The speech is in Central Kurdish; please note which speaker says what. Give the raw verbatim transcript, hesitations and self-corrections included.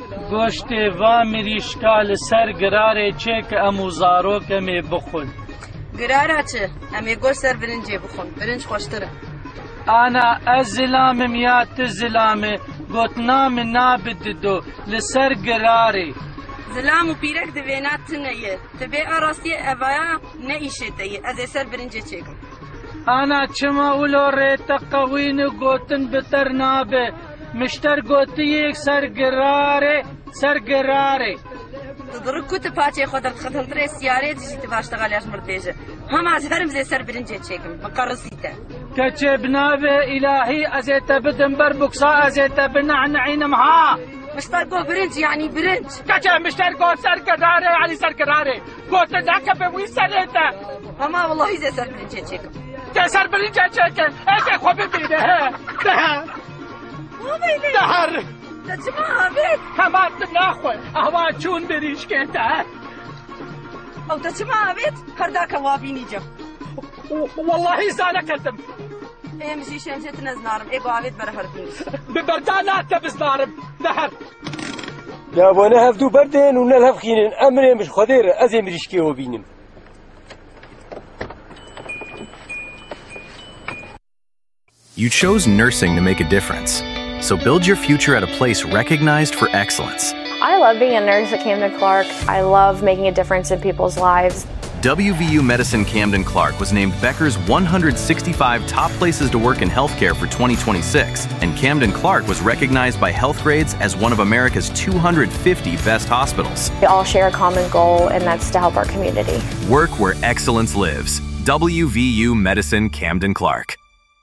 Speaker 1: گۆشتێ وا مریشکا لەسەر گرارێ چێ کە ئەموو زارۆکەمێ بخۆن.
Speaker 2: گرارە چ؟ ئەمێ گۆشت سەر برنجێ بخۆن، برنج خۆشترە.
Speaker 1: ئانا ئەس زلامم یا ت زلامێ گوتنا من نابددۆ لەسەر گرارێ.
Speaker 2: زلام و پیرەک دەوێنات تنەیە، دەبێ ئاڕاستیە ئەڤایە نەئیشێتەیە، ئەزێ سەر برنجێ چێکم.
Speaker 1: ئانا چما ولۆ ڕێتە قەوین و گوتن بتەر نابێ، مشتەر گوتیەک سەر گرارێ سەر گرارێ.
Speaker 2: دڕک کوتە پاچێ خۆ دەرخەتەنترێ سیارێ دژیتە باشتەغا لەش مردێژە. هەماز هەرم زێ سەر برنجێ چێکم، بقەڕسیتە.
Speaker 1: کەچێ بنابێ ئیلاهی ئەزێتە بدم بەر بوکسا ئەزێتە بنەعنەعینم ها.
Speaker 2: مشتەر گۆ برنج یعنی برنج.
Speaker 1: کەچێ مشتەر گۆ سەر گرارێ علی سەر گرارێ. گۆتە داکە بەوی سەرێتە.
Speaker 2: هەما وەڵاهی زێ سەر برنجێ چێکم.
Speaker 1: کە سەر برنجێ چێکن، ئەزێ خۆ ببینە هە. دەهە. دەهەر.
Speaker 2: دەچما هەبێت.
Speaker 1: هەماتم ناخۆی، ئەوا چوون بریشکێتە.
Speaker 2: ئەو دەچما هەبێت، هەرداکە وابینی جەم.
Speaker 1: واللهی زانەکەتم.
Speaker 2: ئێمژی شێنجێت نەزنارم، ئێگۆ ئاوێت بەرە هەربین.
Speaker 1: ببەردا ناتە بزنارم، دەهەر.
Speaker 3: یابۆنە هەفتوو بەردێن و نەل هەفخینن، ئەمرێمش خۆدێرە ئەزێ مریشکێوە بینم.
Speaker 4: You chose nursing to make a difference. So build your future at a place recognized for excellence.
Speaker 5: I love being a nurse at Camden Clark. I love making a difference in people's lives.
Speaker 4: W V U Medicine Camden Clark was named Becker's one hundred sixty-five top places to work in healthcare for twenty twenty-six, and Camden Clark was recognized by Healthgrades as one of America's two hundred fifty best hospitals.
Speaker 5: We all share a common goal, and that's to help our community.
Speaker 4: Work where excellence lives. W V U Medicine Camden Clark.